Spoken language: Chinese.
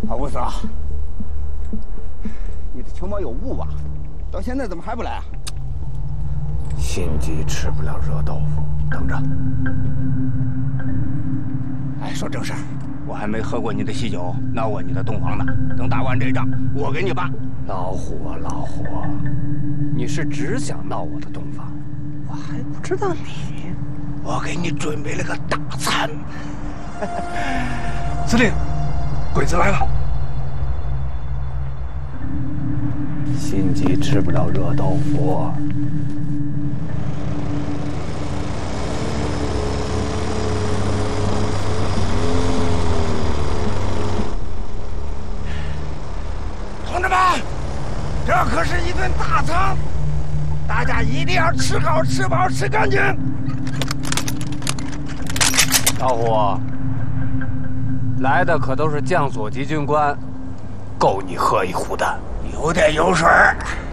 五嫂，你的球毛有误吧？到现在怎么还不来啊？ 心急吃不了热豆腐，等着。 哎，说正事儿，我还没喝过你的喜酒，闹过你的洞房呢。等打完这仗，我给你办。 老虎啊，老虎，你是只想闹我的洞房？我还不知道你。 我给你准备了个大餐。 司令，鬼子来了。 心急吃不了热豆腐。 同志们，这可是一顿大餐，大家一定要吃好、吃饱、吃干净。 老虎，来的可都是将佐级军官，够你喝一壶的。 有点油水儿。